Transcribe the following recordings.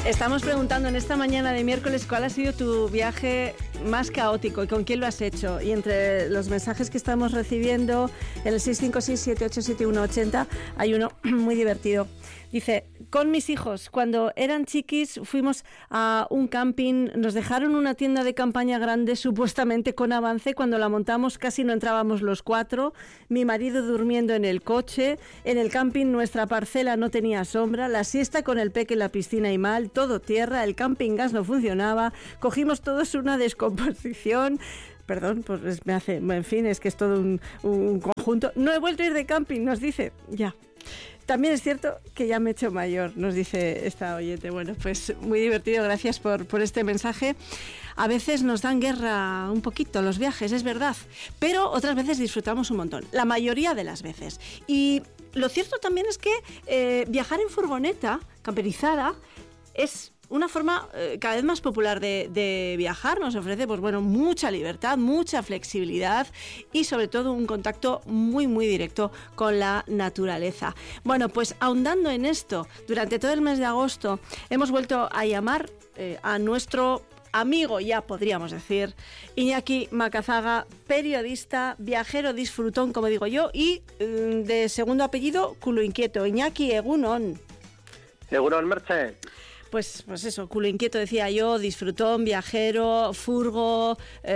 Estamos preguntando en esta mañana de miércoles cuál ha sido tu viaje más caótico y con quién lo has hecho. Y entre los mensajes que estamos recibiendo en el 656-787180 hay uno muy divertido. Dice, con mis hijos, cuando eran chiquis, fuimos a un camping, nos dejaron una tienda de campaña grande, supuestamente con avance. Cuando la montamos casi no entrábamos los 4, mi marido durmiendo en el coche, en el camping nuestra parcela no tenía sombra, la siesta con el peque en la piscina y mal, todo tierra, el camping gas no funcionaba, cogimos todos una descomposición. Perdón, pues me hace, en fin, es que es todo un conjunto. No he vuelto a ir de camping, nos dice, ya. También es cierto que ya me he hecho mayor, nos dice esta oyente. Bueno, pues muy divertido, gracias por este mensaje. A veces nos dan guerra un poquito los viajes, es verdad, pero otras veces disfrutamos un montón, la mayoría de las veces. Y lo cierto también es que viajar en furgoneta camperizada es una forma cada vez más popular de viajar. Nos ofrece, pues bueno, mucha libertad, mucha flexibilidad y sobre todo un contacto muy, muy directo con la naturaleza. Bueno, pues ahondando en esto, durante todo el mes de agosto hemos vuelto a llamar a nuestro amigo, ya podríamos decir, Iñaki Macazaga, periodista, viajero disfrutón, como digo yo, y de segundo apellido, culo inquieto. Iñaki, egunon. Egunon, Merche. Pues eso, culo inquieto decía yo, disfrutón, viajero, furgo,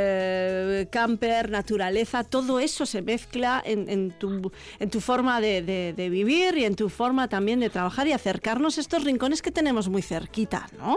camper, naturaleza, todo eso se mezcla en tu forma de vivir y en tu forma también de trabajar y acercarnos a estos rincones que tenemos muy cerquita, ¿no?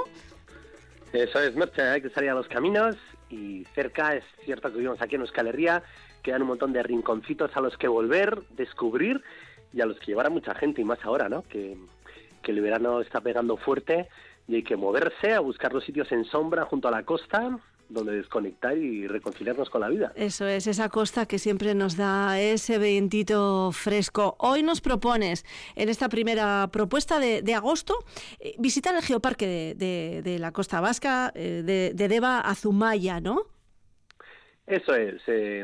Eso es, Merche, hay que salir a los caminos y cerca, es cierto que vivimos aquí en Euskal Herria, quedan un montón de rinconcitos a los que volver, descubrir y a los que llevar a mucha gente, y más ahora, ¿no? Que el verano está pegando fuerte y hay que moverse a buscar los sitios en sombra junto a la costa donde desconectar y reconciliarnos con la vida. Eso es, esa costa que siempre nos da ese vientito fresco. Hoy nos propones, en esta primera propuesta de agosto, visitar el geoparque de la Costa Vasca, de Deba a Zumaya, ¿no? Eso es,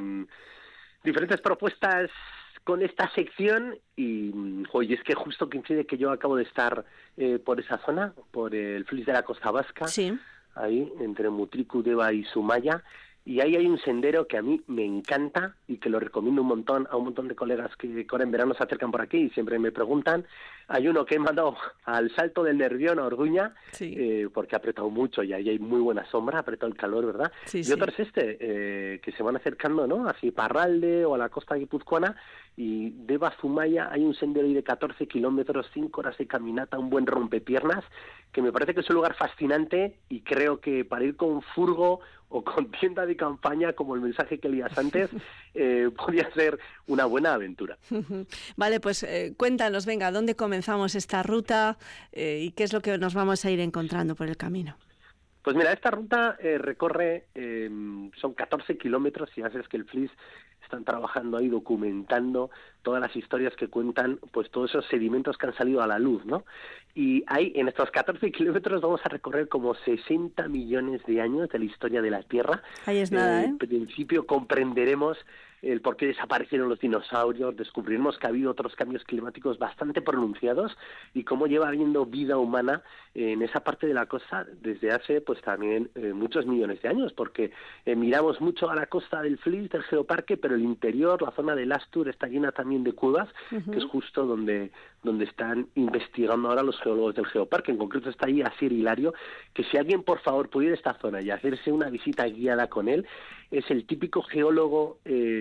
diferentes propuestas con esta sección y hoy es que justo coincide que yo acabo de estar por esa zona, por el Flis de la Costa Vasca, sí, ahí entre Mutriku, Deba y Zumaya, y ahí hay un sendero que a mí me encanta y que lo recomiendo un montón a un montón de colegas que ahora en verano se acercan por aquí y siempre me preguntan. Hay uno que he mandado al Salto del Nervión a Orduña, sí, porque ha apretado mucho y ahí hay muy buena sombra, ha apretado el calor, ¿verdad? Sí, y otro es que se van acercando, ¿no? Así Parralde o a la costa guipuzcoana, y de Zumaya hay un sendero ahí de 14 kilómetros, 5 horas de caminata, un buen rompepiernas, que me parece que es un lugar fascinante y creo que para ir con furgo o con tienda de campaña, como el mensaje que leías antes, podría ser una buena aventura. Vale, pues cuéntanos, venga, ¿dónde comenzamos esta ruta y qué es lo que nos vamos a ir encontrando por el camino? Pues mira, esta ruta recorre, son 14 kilómetros y ya sabes que el FLIS están trabajando ahí documentando todas las historias que cuentan, pues todos esos sedimentos que han salido a la luz, ¿no? Y ahí, en estos 14 kilómetros vamos a recorrer como 60 millones de años de la historia de la Tierra. Ahí es nada, En principio comprenderemos el por qué desaparecieron los dinosaurios, descubriremos que ha habido otros cambios climáticos bastante pronunciados y cómo lleva habiendo vida humana en esa parte de la costa desde hace pues también muchos millones de años, porque miramos mucho a la costa del Flis, del geoparque, pero el interior, la zona del Astur, está llena también de cuevas, que es justo donde están investigando ahora los geólogos del geoparque. En concreto está ahí Asier Hilario, que si alguien por favor pudiera ir a esta zona y hacerse una visita guiada con él, es el típico geólogo,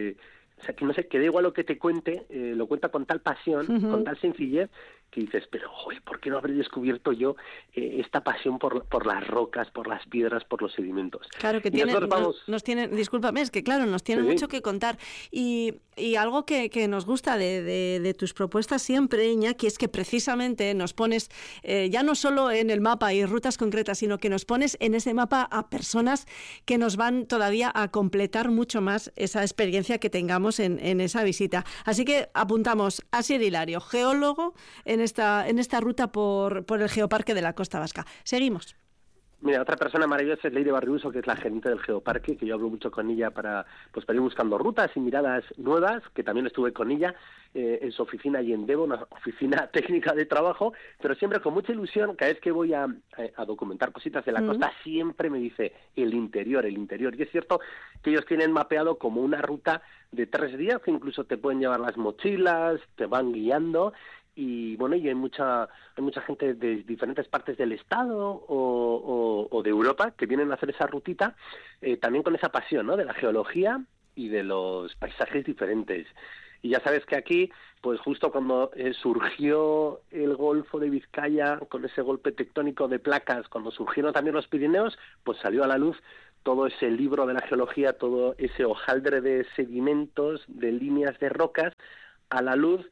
o sea, que no sé, que da igual lo que te cuente, lo cuenta con tal pasión, con tal sencillez, que dices, pero joder, ¿por qué no habré descubierto yo esta pasión por las rocas, por las piedras, por los sedimentos? Claro, que nos tienen, discúlpame, es que claro, nos tienen mucho que contar. Y algo que nos gusta de tus propuestas siempre, Iñaki, es que precisamente nos pones, ya no solo en el mapa y rutas concretas, sino que nos pones en ese mapa a personas que nos van todavía a completar mucho más esa experiencia que tengamos en esa visita. Así que apuntamos a Asier Hilario, geólogo en esta ruta por el Geoparque de la Costa Vasca. Seguimos. Mira, otra persona maravillosa es Leire Barriuso, que es la gerente del Geoparque, que yo hablo mucho con ella para ir buscando rutas y miradas nuevas, que también estuve con ella en su oficina allí en Deva, una oficina técnica de trabajo, pero siempre con mucha ilusión. Cada vez que voy a documentar cositas de la costa, siempre me dice el interior. Y es cierto que ellos tienen mapeado como una ruta de 3 días, que incluso te pueden llevar las mochilas, te van guiando. Y bueno, y hay mucha gente de diferentes partes del estado o de Europa que vienen a hacer esa rutita, también con esa pasión, ¿no?, de la geología y de los paisajes diferentes. Y ya sabes que aquí, pues justo cuando surgió el Golfo de Vizcaya, con ese golpe tectónico de placas, cuando surgieron también los Pirineos, pues salió a la luz todo ese libro de la geología, todo ese hojaldre de sedimentos, de líneas de rocas, a la luz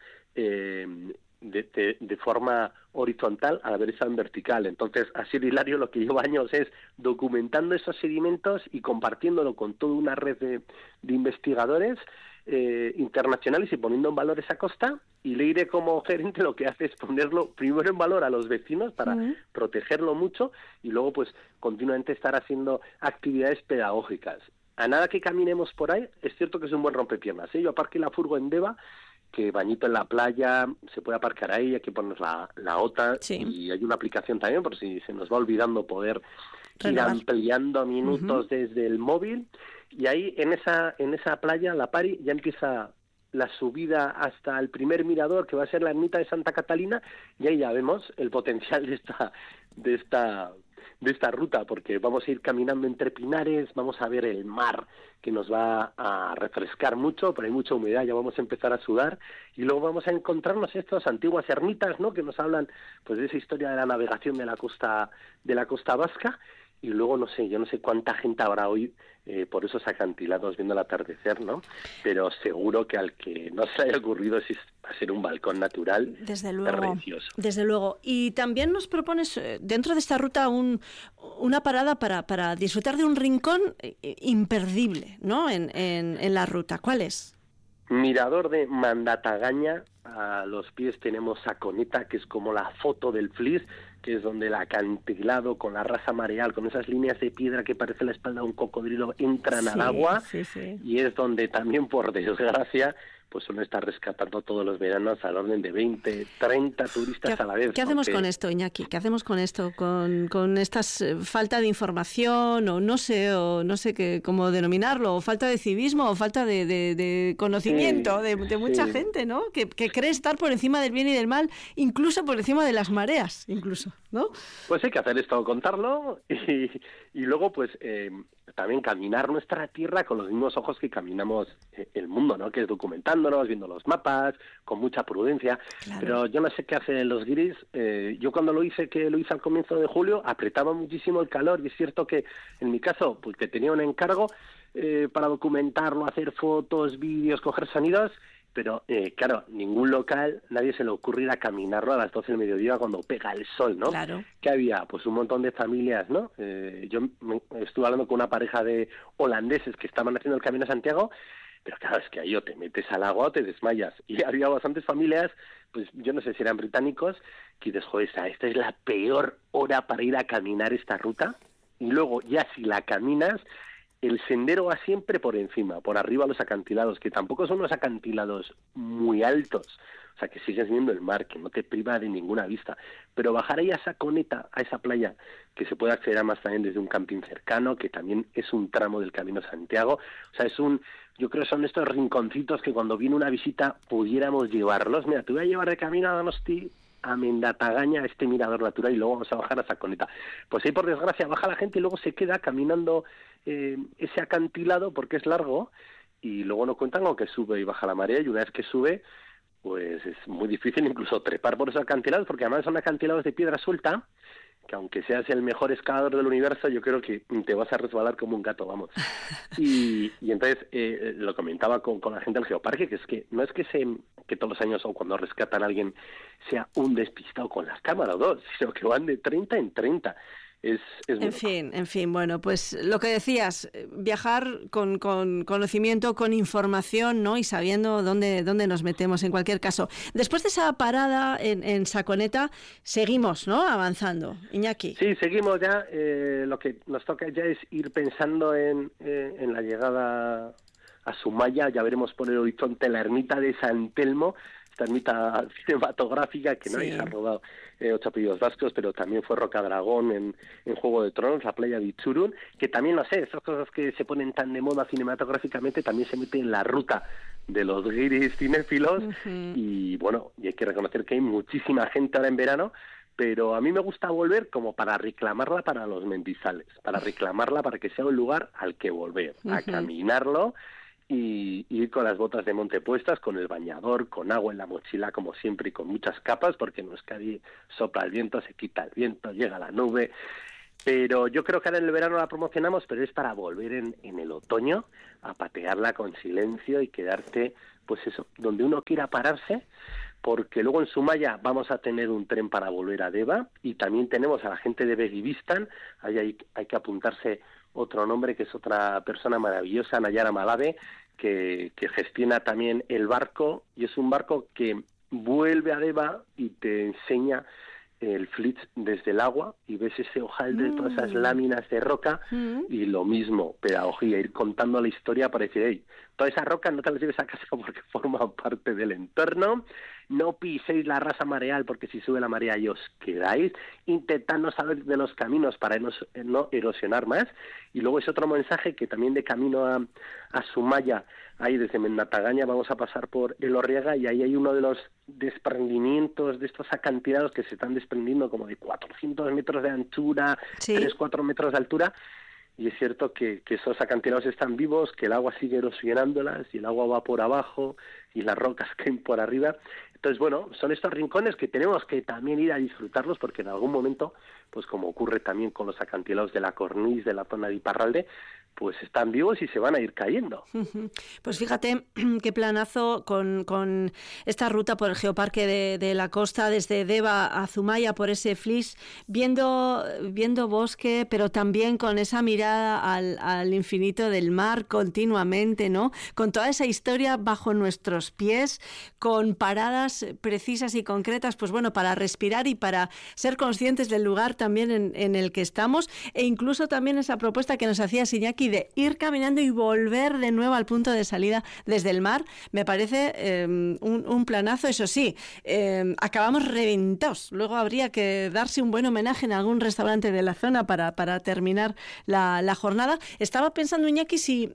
de forma horizontal a la vez en vertical. Entonces, así Hilario lo que lleva años es documentando esos sedimentos y compartiéndolo con toda una red de investigadores internacionales y poniendo en valor esa costa. Y Leire, como gerente, lo que hace es ponerlo primero en valor a los vecinos para protegerlo mucho, y luego pues continuamente estar haciendo actividades pedagógicas. A nada que caminemos por ahí, es cierto que es un buen rompepiernas, ¿eh? Yo aparqué la furgo en Deva, que bañito en la playa, se puede aparcar ahí, hay que poner la OTA, y hay una aplicación también por si se nos va olvidando poder ir ampliando minutos desde el móvil. Y ahí en esa playa, la Pari, ya empieza la subida hasta el primer mirador, que va a ser la ermita de Santa Catalina, y ahí ya vemos el potencial de esta ruta, porque vamos a ir caminando entre pinares, vamos a ver el mar, que nos va a refrescar mucho, pero hay mucha humedad, ya vamos a empezar a sudar, y luego vamos a encontrarnos estas antiguas ermitas, ¿no?, que nos hablan pues de esa historia de la navegación de la costa vasca. Y luego yo no sé cuánta gente habrá hoy por esos acantilados viendo el atardecer, ¿no? Pero seguro que al que no se le haya ocurrido va a ser un balcón natural. Desde luego, precioso. Desde luego. Y también nos propones dentro de esta ruta una parada para disfrutar de un rincón imperdible, ¿no?, en la ruta. ¿Cuál es? Mirador de Mandatagaña. A los pies tenemos Saconeta, que es como la foto del Flis, que es donde el acantilado con la rasa mareal, con esas líneas de piedra que parece la espalda de un cocodrilo, entran al agua, y es donde también, por desgracia, pues suelen estar rescatando todos los veranos al orden de 20, 30 turistas a la vez. ¿Qué hacemos con esto, Iñaki? ¿Qué hacemos con esto? Con estas falta de información, o no sé cómo denominarlo, o falta de civismo, o falta de conocimiento de mucha gente, ¿no? Que cree estar por encima del bien y del mal, incluso por encima de las mareas, incluso, ¿no? Pues hay que hacer esto, contarlo, y luego pues también caminar nuestra tierra con los mismos ojos que caminamos el mundo, ¿no?, que es documentándonos, viendo los mapas, con mucha prudencia. Claro. Pero yo no sé qué hacen los guiris. Yo cuando lo hice al comienzo de julio, apretaba muchísimo el calor, y es cierto que en mi caso, pues que tenía un encargo para documentarlo, hacer fotos, vídeos, coger sonidos, pero claro, ningún local, nadie se le ocurre ir a caminarlo a las 12 del mediodía cuando pega el sol, ¿no? Claro. Que había pues un montón de familias, ¿no? Yo estuve hablando con una pareja de holandeses que estaban haciendo el Camino a Santiago, pero claro, es que ahí o te metes al agua o te desmayas. Y había bastantes familias, pues yo no sé si eran británicos, que dices, joder, esta es la peor hora para ir a caminar esta ruta. Y luego ya si la caminas, el sendero va siempre por encima, por arriba los acantilados, que tampoco son unos acantilados muy altos, o sea que sigues viendo el mar, que no te priva de ninguna vista, pero bajar ahí a Saconeta, a esa playa, que se puede acceder a más también desde un camping cercano, que también es un tramo del Camino a Santiago, o sea, yo creo que son estos rinconcitos que cuando viene una visita pudiéramos llevarlos. Mira, te voy a llevar de camino a Donosti, a Mandatagaña, a este mirador natural, y luego vamos a bajar a Saconeta. Pues ahí, por desgracia, baja la gente y luego se queda caminando ese acantilado porque es largo, y luego no cuentan con que sube y baja la marea, y una vez que sube, pues es muy difícil incluso trepar por esos acantilados, porque además son acantilados de piedra suelta, que aunque seas el mejor escalador del universo, yo creo que te vas a resbalar como un gato, vamos. Y entonces lo comentaba con la gente del Geoparque, que es que no es que todos los años o cuando rescatan a alguien sea un despistado con las cámaras o dos, sino que van de 30 en 30. es En fin, bueno, pues lo que decías, viajar con conocimiento, con información, ¿no? Y sabiendo dónde nos metemos en cualquier caso. Después de esa parada en Saconeta, seguimos, ¿no? Avanzando. Iñaki. Sí, seguimos ya. Lo que nos toca ya es ir pensando en la llegada a Zumaya. Ya veremos por el horizonte la ermita de San Telmo, esta ermita cinematográfica que nadie se ha rodado 8 apellidos vascos, pero también fue Rocadragón en Juego de Tronos, la playa de Itzurun, que también, no sé, esas cosas que se ponen tan de moda cinematográficamente también se meten en la ruta de los guiris cinéfilos. Y bueno, y hay que reconocer que hay muchísima gente ahora en verano, pero a mí me gusta volver como para reclamarla para los mendizales, para reclamarla para que sea un lugar al que volver, a caminarlo y ir con las botas de monte puestas, con el bañador, con agua en la mochila como siempre y con muchas capas, porque en Euskadi sopla el viento, se quita el viento, llega la nube. Pero yo creo que ahora en el verano la promocionamos, pero es para volver en el otoño a patearla con silencio y quedarte, pues eso, donde uno quiera pararse, porque luego en Zumaya vamos a tener un tren para volver a Deva y también tenemos a la gente de Begivistan, ahí hay que apuntarse otro nombre que es otra persona maravillosa, Nayara Malave, que gestiona también el barco, y es un barco que vuelve a Deva y te enseña el Flitz desde el agua y ves ese hojaldre de todas esas láminas de roca y lo mismo, pedagogía, ir contando la historia para decir, hey, toda esa roca no te la lleves a casa porque forma parte del entorno, no piséis la rasa mareal porque si sube la marea y os quedáis, intentad no saber de los caminos para no erosionar más. Y luego es otro mensaje que también de camino a Zumaya, ahí desde Mendatagaña vamos a pasar por Elorriaga y ahí hay uno de los desprendimientos de estos acantilados que se están desprendiendo como de 400 metros de anchura, 3-4 metros de altura. Y es cierto que esos acantilados están vivos, que el agua sigue erosionándolas y el agua va por abajo y las rocas caen por arriba. Entonces, bueno, son estos rincones que tenemos que también ir a disfrutarlos porque en algún momento, pues como ocurre también con los acantilados de la Cornís, de la zona de Iparralde, pues están vivos y se van a ir cayendo. Pues fíjate qué planazo con esta ruta por el Geoparque de la Costa, desde Deva a Zumaya, por ese Flix, viendo bosque, pero también con esa mirada al infinito del mar continuamente, ¿no? Con toda esa historia bajo nuestros pies, con paradas precisas y concretas, pues bueno, para respirar y para ser conscientes del lugar también en el que estamos, e incluso también esa propuesta que nos hacía Iñaki de ir caminando y volver de nuevo al punto de salida desde el mar, me parece un planazo. Eso sí, acabamos reventados. Luego habría que darse un buen homenaje en algún restaurante de la zona para terminar la jornada. Estaba pensando, Iñaki,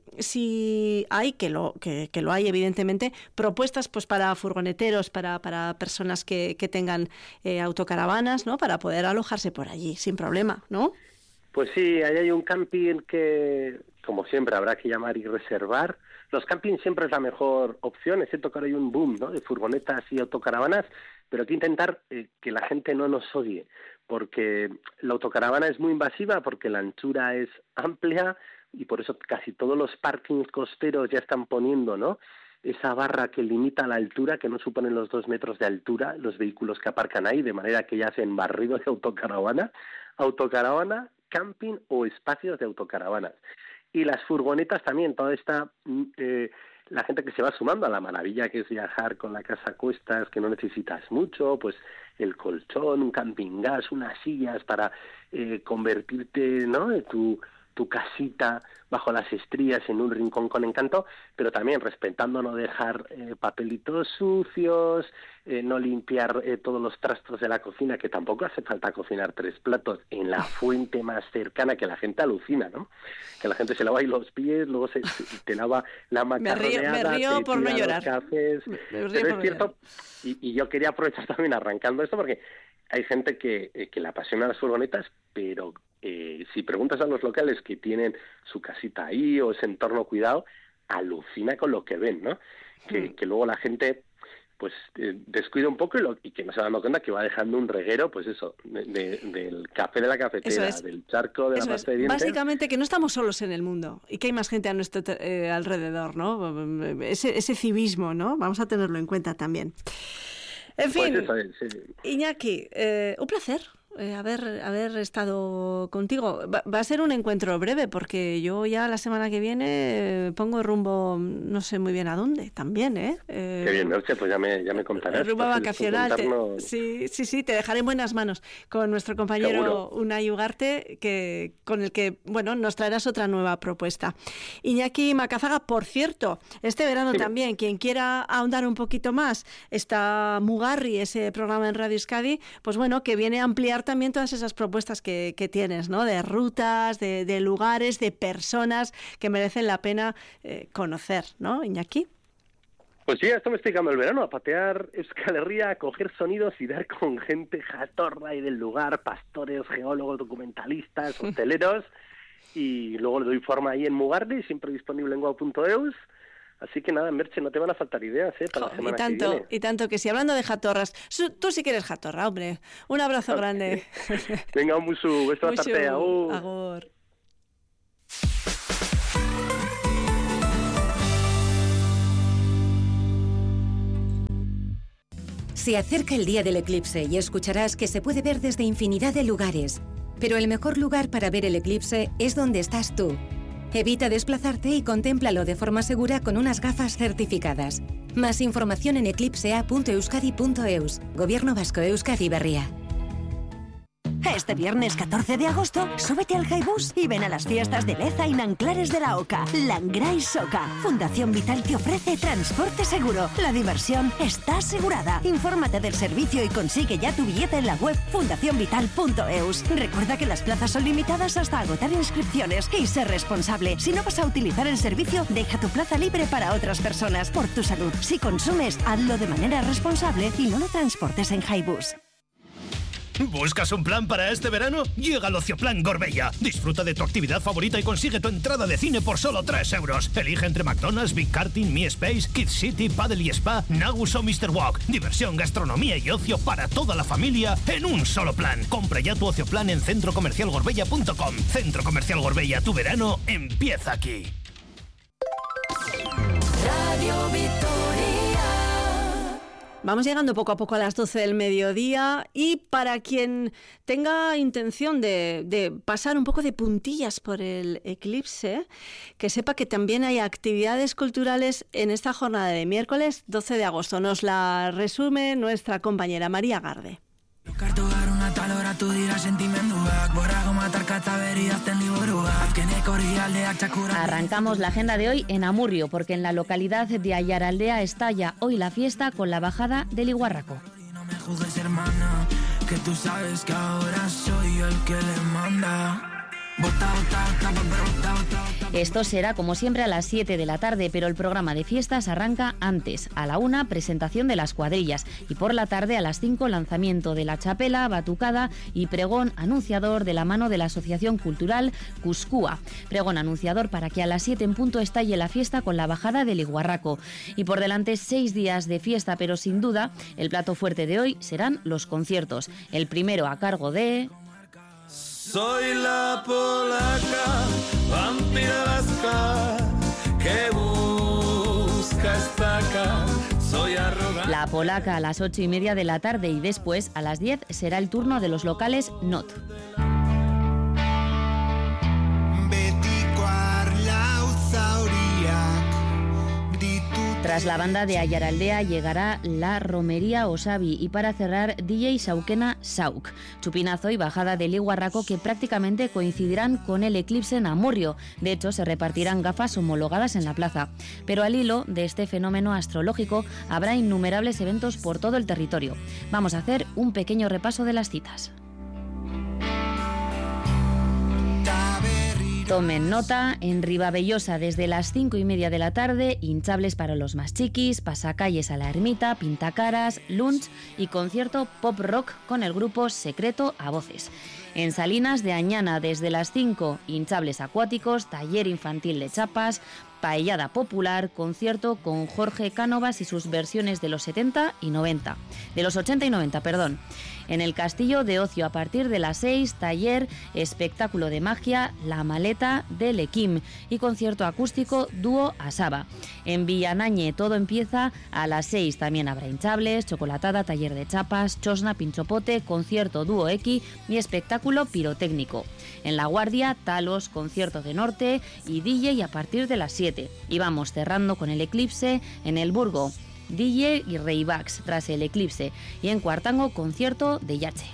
si hay, que lo hay evidentemente, propuestas pues para furgoneteros, para personas que tengan autocaravanas, ¿no? Para poder alojarse por allí sin problema, ¿no? Pues sí, ahí hay un camping que, como siempre, habrá que llamar y reservar. Los campings siempre es la mejor opción, excepto que ahora hay un boom, ¿no?, de furgonetas y autocaravanas, pero hay que intentar que la gente no nos odie, porque la autocaravana es muy invasiva, porque la anchura es amplia y por eso casi todos los parkings costeros ya están poniendo, ¿no?, esa barra que limita la altura, que no suponen los 2 metros de altura, los vehículos que aparcan ahí, de manera que ya hacen barrido de autocaravana, camping o espacios de autocaravanas. Y las furgonetas también, toda esta la gente que se va sumando a la maravilla que es viajar con la casa a cuestas, que no necesitas mucho, pues el colchón, un camping gas, unas sillas para convertirte, ¿no?, tu casita bajo las estrías en un rincón con encanto, pero también respetando no dejar papelitos sucios, no limpiar todos los trastos de la cocina, que tampoco hace falta cocinar 3 platos en la fuente más cercana, que la gente alucina, ¿no? Que la gente se lava ahí los pies, luego te lava la macarroneada, me río por no llorar. Cafés, pero es cierto, y yo quería aprovechar también arrancando esto, porque hay gente que le apasiona las furgonetas, pero si preguntas a los locales que tienen su casita ahí o ese entorno cuidado, alucina con lo que ven, ¿no? Que luego la gente pues descuida un poco y que no se va dando cuenta que va dejando un reguero, pues eso, del café de la cafetera, del charco de la pasta de dientes. Básicamente que no estamos solos en el mundo y que hay más gente a nuestro alrededor, ¿no? Ese civismo, ¿no? Vamos a tenerlo en cuenta también. En fin, pues eso es, sí. Iñaki, un placer. haber estado contigo. Va a ser un encuentro breve porque yo ya la semana que viene pongo rumbo, no sé muy bien a dónde, también, ¿eh? Qué bien, Merche, pues ya me contarás. Rumbo vacacional. Sí, te dejaré en buenas manos con nuestro compañero Seguro. Unai Ugarte, con el que, bueno, nos traerás otra nueva propuesta. Iñaki Macazaga, por cierto, este verano también, quien quiera ahondar un poquito más, está Mugarri, ese programa en Radio Euskadi, pues bueno, que viene a ampliar también todas esas propuestas que tienes, ¿no? De rutas, de lugares, de personas que merecen la pena conocer, ¿no, Iñaki? Pues sí, esto me estoy dedicando el verano, a patear Euskal Herria, a coger sonidos y dar con gente jatorra y del lugar, pastores, geólogos, documentalistas, hosteleros, y luego le doy forma ahí en Mugarri, siempre disponible en guau.eus. Así que nada, Merche, no te van a faltar ideas, para la semana que viene. Y tanto que sí. Hablando de jatorras, tú sí que eres jatorra, hombre. Un abrazo grande. Venga, un musu, beso a tarte, agur. Agur. Se acerca el día del eclipse y escucharás que se puede ver desde infinidad de lugares. Pero el mejor lugar para ver el eclipse es donde estás tú. Evita desplazarte y contémplalo de forma segura con unas gafas certificadas. Más información en eclipsea.euskadi.eus. Gobierno Vasco, Euskadi Berria. Este viernes 14 de agosto, súbete al Highbus y ven a las fiestas de Leza y Nanclares de la Oca. Langrai Soca. Fundación Vital te ofrece transporte seguro. La diversión está asegurada. Infórmate del servicio y consigue ya tu billete en la web fundacionvital.eus. Recuerda que las plazas son limitadas hasta agotar inscripciones. Y sé responsable. Si no vas a utilizar el servicio, deja tu plaza libre para otras personas. Por tu salud. Si consumes, hazlo de manera responsable y no lo transportes en Highbus. ¿Buscas un plan para este verano? Llega al Ocioplan Gorbella. Disfruta de tu actividad favorita y consigue tu entrada de cine por solo 3 euros. Elige entre McDonald's, Big Karting, Mi Space, Kids City, Paddle y Spa, Nagus o Mr. Walk. Diversión, gastronomía y ocio para toda la familia en un solo plan. Compra ya tu Ocioplan en centrocomercialgorbella.com. Centro Comercial Gorbella, tu verano empieza aquí. Radio Victoria. Vamos llegando poco a poco a las 12 del mediodía y para quien tenga intención de pasar un poco de puntillas por el eclipse, que sepa que también hay actividades culturales en esta jornada de miércoles 12 de agosto. Nos la resume nuestra compañera María Garde. Arrancamos la agenda de hoy en Amurrio, porque en la localidad de Ayaraldea estalla hoy la fiesta con la bajada del Iguarraco. No me juzgues, hermana, que tú sabes que ahora soy yo el que le manda. Esto será como siempre a las 7 de la tarde, pero el programa de fiestas arranca antes. A la 1, presentación de las cuadrillas, y por la tarde a las 5, lanzamiento de la chapela, batucada y pregón anunciador de la mano de la Asociación Cultural Cuscúa. Pregón anunciador para que a las 7 en punto estalle la fiesta con la bajada del Iguarraco. Y por delante 6 días de fiesta, pero sin duda el plato fuerte de hoy serán los conciertos. El primero a cargo de... Soy la polaca, vampira vasca, que busca estaca. Soy arrogante. La polaca a las 8:30 de la tarde y después a las 10 será el turno de los locales Not. Tras la banda de Ayaraldea llegará la Romería Osabi y para cerrar DJ Saukena Sauk. Chupinazo y bajada del Iguarraco que prácticamente coincidirán con el eclipse en Amurrio. De hecho, se repartirán gafas homologadas en la plaza. Pero al hilo de este fenómeno astrológico habrá innumerables eventos por todo el territorio. Vamos a hacer un pequeño repaso de las citas. Tomen nota, en Ribavellosa desde las 5:30 de la tarde, hinchables para los más chiquis, pasacalles a la ermita, pintacaras, lunch y concierto pop rock con el grupo Secreto a Voces. En Salinas de Añana, desde las 5, hinchables acuáticos, taller infantil de chapas, paellada popular, concierto con Jorge Cánovas y sus versiones de los 80 y 90. De los 80 y 90, perdón. En el Castillo de Ocio, a partir de las 6, taller, espectáculo de magia, La Maleta del Equim y concierto acústico dúo Asaba. En Villanañe todo empieza a las 6, también habrá hinchables, chocolatada, taller de chapas, chosna, pinchopote, concierto dúo X y espectáculo pirotécnico. En La Guardia, Talos, concierto de norte y DJ a partir de las 7. Y vamos cerrando con el Eclipse en el Burgo. DJ y Raybax tras el Eclipse y en Cuartango concierto de Yache.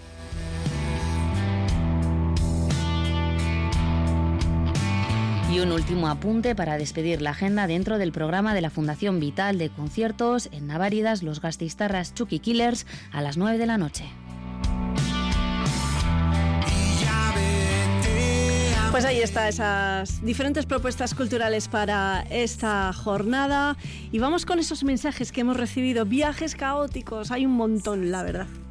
Y un último apunte para despedir la agenda dentro del programa de la Fundación Vital de conciertos en Naváridas, los Gastistarras Chucky Killers a las 9 de la noche. Pues ahí está, esas diferentes propuestas culturales para esta jornada. Y vamos con esos mensajes que hemos recibido. Viajes caóticos, hay un montón, la verdad.